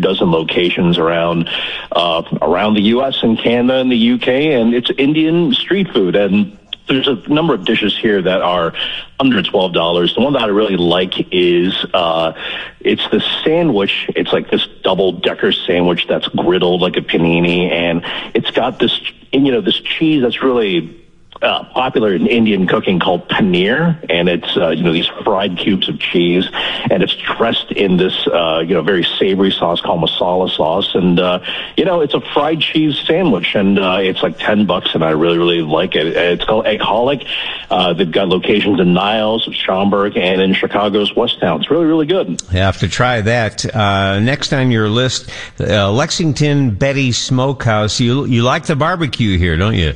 dozen locations around the U.S. and Canada and the U.K., and it's Indian street food. And there's a number of dishes here that are under $12. The one that I really like is it's the sandwich. It's like this double-decker sandwich that's griddled like a panini, and it's got this, this cheese that's really popular in Indian cooking called paneer, and it's these fried cubes of cheese, and it's dressed in this very savory sauce called masala sauce, and it's a fried cheese sandwich, and it's like $10, and I really, really like it. It's called Eggholic. They've got locations in Niles, Schaumburg, and in Chicago's Westtown. It's really, really good. You have to try that. Next on your list, Lexington Betty Smokehouse. You like the barbecue here, don't you?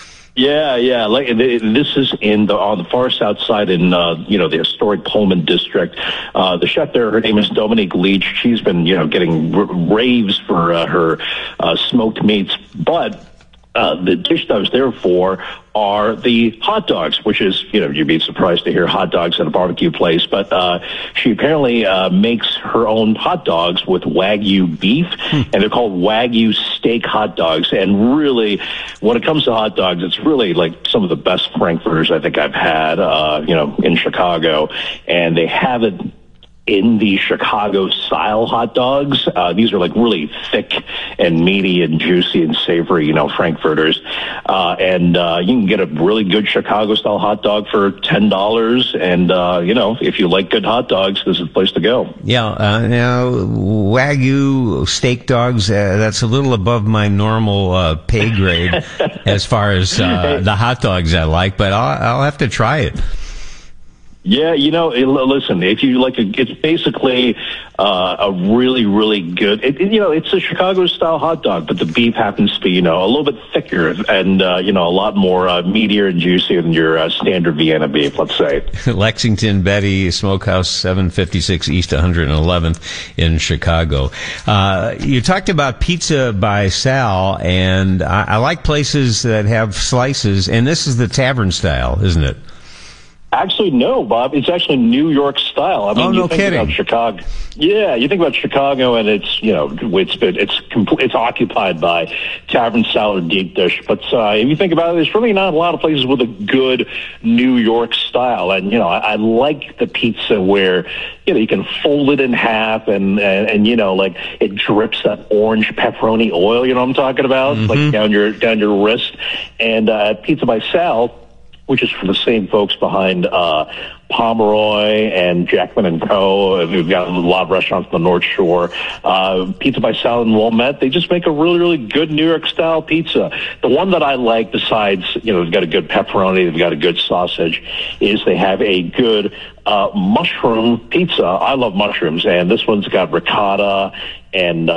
Yeah. This is on the far south side in the historic Pullman district. The chef there, her name is Dominique Leach. She's been getting raves for her smoked meats, but the dish that I was there for are the hot dogs, which is, you'd be surprised to hear hot dogs at a barbecue place, but she apparently makes her own hot dogs with Wagyu beef, and they're called Wagyu steak hot dogs. And really, when it comes to hot dogs, it's really like some of the best frankfurters I think I've had, in Chicago, and they have it in the Chicago-style hot dogs. These are like really thick and meaty and juicy and savory, frankfurters. And you can get a really good Chicago-style hot dog for $10. And, if you like good hot dogs, this is the place to go. Yeah. Now, Wagyu steak dogs, that's a little above my normal pay grade as far as the hot dogs I like, but I'll have to try it. Yeah, listen, if you like, it's basically a really, really good, it's a Chicago-style hot dog, but the beef happens to be, a little bit thicker and, a lot more meatier and juicier than your standard Vienna beef, let's say. Lexington Betty Smokehouse, 756 East 111th in Chicago. You talked about Pizza by Sal, and I like places that have slices, and this is the tavern style, isn't it? Actually, no, Bob. It's actually New York style. I mean, no you think kidding. About Chicago. Yeah, you think about Chicago, and it's it's occupied by tavern style or deep dish. But if you think about it, there's really not a lot of places with a good New York style. And I like the pizza where you can fold it in half, and like it drips that orange pepperoni oil. You know what I'm talking about? Mm-hmm. Like down your wrist. And Pizza by Sal, which is from the same folks behind Pomeroy and Jackman and Co. We've got a lot of restaurants on the North Shore. Pizza by Sal and Wilmette, they just make a really, really good New York style pizza. The one that I like, besides, they've got a good pepperoni, they've got a good sausage, is they have a good mushroom pizza. I love mushrooms, and this one's got ricotta and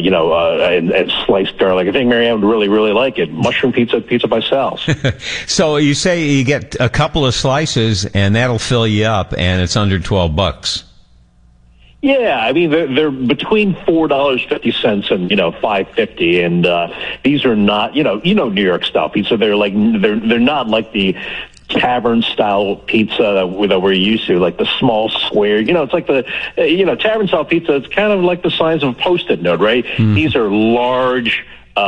sliced garlic. I think Marianne would really, really like it. Mushroom pizza by Sal. So you say you get a couple of slices, and that'll fill you up, and it's under $12. Yeah, I mean they're between $4.50 and $5.50, and these are not New York style pizza. They're not like the tavern style pizza that we're used to, like the small square. It's like the tavern style pizza. It's kind of like the size of a Post-it note, right? Mm. These are large.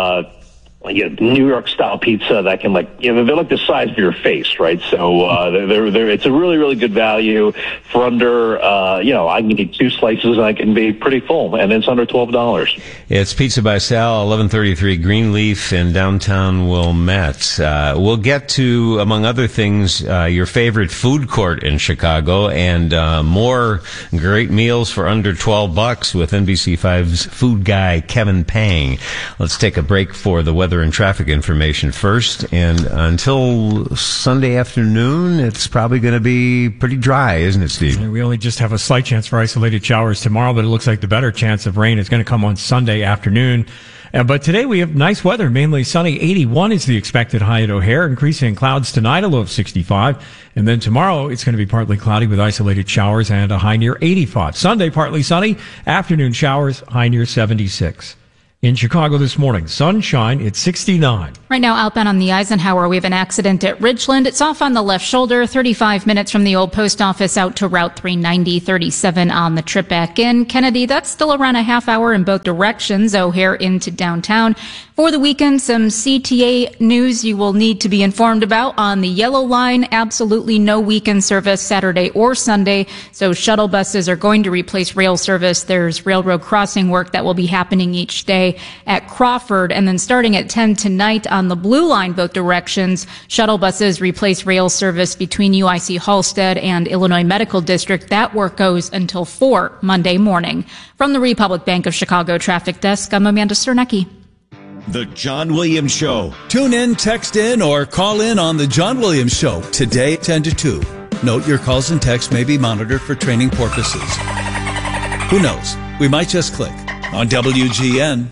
New York style pizza that can they're like the size of your face, right? So it's a really, really good value for under I can get 2 slices and I can be pretty full, and it's under $12. It's Pizza by Sal, 1133 Greenleaf in downtown Wilmette. We'll get to, among other things, your favorite food court in Chicago, and more great meals for under $12 with NBC5's food guy Kevin Pang. Let's take a break for the weather and traffic information first, and until Sunday afternoon, it's probably going to be pretty dry, isn't it, Steve? We only just have a slight chance for isolated showers tomorrow, but it looks like the better chance of rain is going to come on Sunday afternoon. But today we have nice weather, mainly sunny. 81 is the expected high at O'Hare, increasing clouds tonight, a low of 65. And then tomorrow it's going to be partly cloudy with isolated showers and a high near 85. Sunday, partly sunny, afternoon showers, high near 76. In Chicago this morning, sunshine, it's 69. Right now, outbound on the Eisenhower, we have an accident at Ridgeland. It's off on the left shoulder, 35 minutes from the old post office out to Route 390, 37 on the trip back in. Kennedy, that's still around a half hour in both directions, O'Hare into downtown. For the weekend, some CTA news you will need to be informed about. On the Yellow Line, absolutely no weekend service Saturday or Sunday, so shuttle buses are going to replace rail service. There's railroad crossing work that will be happening each day at Crawford, and then starting at 10 tonight on the Blue Line both directions, shuttle buses replace rail service between UIC Halstead and Illinois Medical District. That work goes until 4 Monday morning. From the Republic Bank of Chicago Traffic Desk, I'm Amanda Sternecki. The John Williams Show. Tune in, text in, or call in on The John Williams Show today 10 to 2. Note your calls and texts may be monitored for training purposes. Who knows? We might just click on WGN.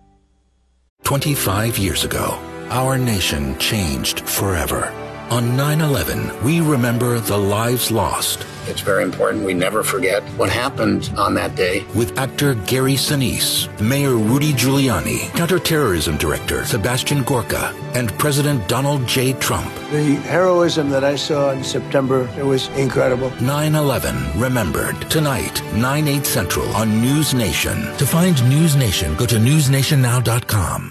25 years ago, our nation changed forever. On 9/11, we remember the lives lost. It's very important we never forget what happened on that day. With actor Gary Sinise, Mayor Rudy Giuliani, Counterterrorism Director Sebastian Gorka, and President Donald J. Trump. The heroism that I saw in September, it was incredible. 9/11 Remembered. Tonight, 9/8 Central on News Nation. To find News Nation, go to newsnationnow.com.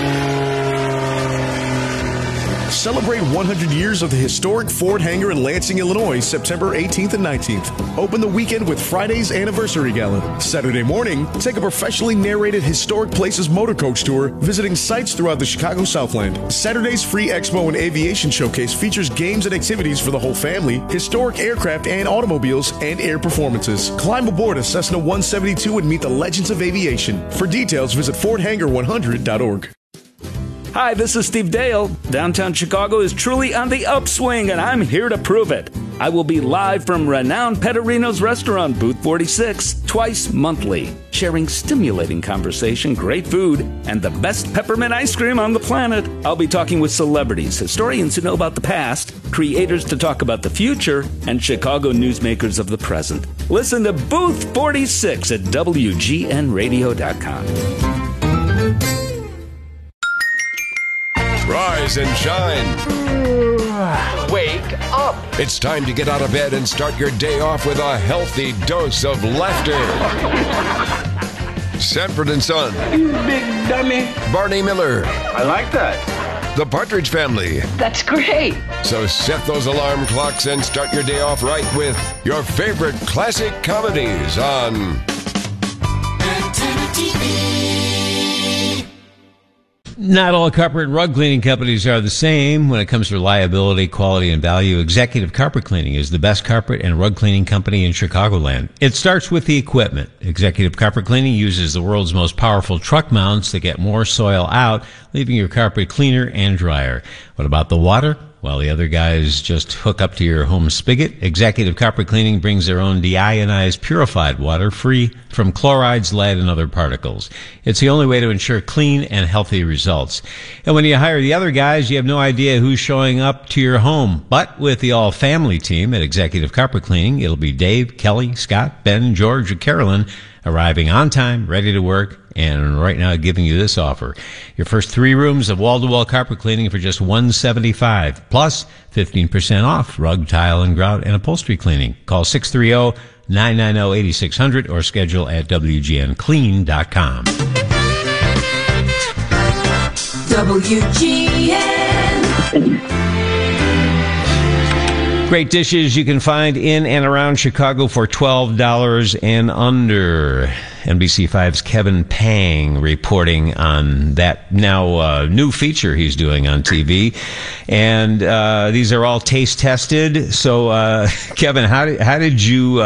Celebrate 100 years of the historic Ford hangar in Lansing, Illinois, September 18th and 19th. Open the weekend with Friday's Anniversary Gala. Saturday morning, take a professionally narrated Historic Places motor coach tour, visiting sites throughout the Chicago Southland. Saturday's free Expo and Aviation Showcase features games and activities for the whole family, historic aircraft and automobiles, and air performances. Climb aboard a Cessna 172 and meet the legends of aviation. For details, visit FordHangar100.org. Hi, this is Steve Dale. Downtown Chicago is truly on the upswing, and I'm here to prove it. I will be live from renowned Pettorino's restaurant, Booth 46, twice monthly, sharing stimulating conversation, great food, and the best peppermint ice cream on the planet. I'll be talking with celebrities, historians who know about the past, creators to talk about the future, and Chicago newsmakers of the present. Listen to Booth 46 at WGNradio.com. Rise and shine. Wake up. It's time to get out of bed and start your day off with a healthy dose of laughter. Sanford and Son. You big dummy. Barney Miller. I like that. The Partridge Family. That's great. So set those alarm clocks and start your day off right with your favorite classic comedies on Antenna TV. Not all carpet and rug cleaning companies are the same when it comes to reliability, quality, and value. Executive Carpet Cleaning is the best carpet and rug cleaning company in Chicagoland. It starts with the equipment. Executive Carpet Cleaning uses the world's most powerful truck mounts to get more soil out, leaving your carpet cleaner and drier. What about the water? While the other guys just hook up to your home spigot, Executive Carpet Cleaning brings their own deionized, purified water free from chlorides, lead, and other particles. It's the only way to ensure clean and healthy results. And when you hire the other guys, you have no idea who's showing up to your home. But with the all-family team at Executive Carpet Cleaning, it'll be Dave, Kelly, Scott, Ben, George, or Carolyn arriving on time, ready to work, and right now giving you this offer. Your first 3 rooms of wall-to-wall carpet cleaning for just $175, plus 15% off rug, tile, and grout and upholstery cleaning. Call 630-990-8600 or schedule at WGNclean.com. WGN. Great dishes you can find in and around Chicago for $12 and under. NBC5's Kevin Pang reporting on that now new feature he's doing on TV. And these are all taste tested. So, Kevin, how did you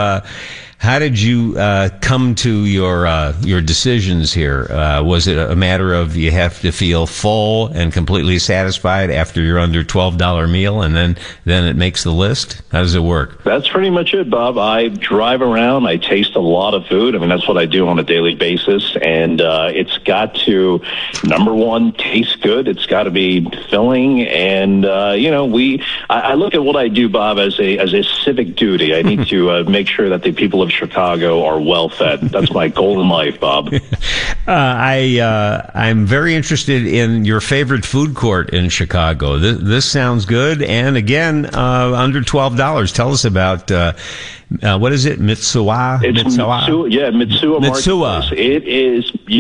come to your decisions here? Was it a matter of you have to feel full and completely satisfied after your under $12 meal, and then it makes the list? How does it work? That's pretty much it, Bob. I drive around. I taste a lot of food. I mean, that's what I do on a daily basis, and it's got to, number one, taste good. It's got to be filling, and I look at what I do, Bob, as a civic duty. I need to make sure that the people of Chicago are well fed. That's my goal in life, Bob. I'm very interested in your favorite food court in Chicago. This sounds good. And again, under $12. Tell us about, what is it? Mitsuwa? It's Mitsuwa. Yeah, Mitsuwa. Mitsuwa. Marketplace. It is,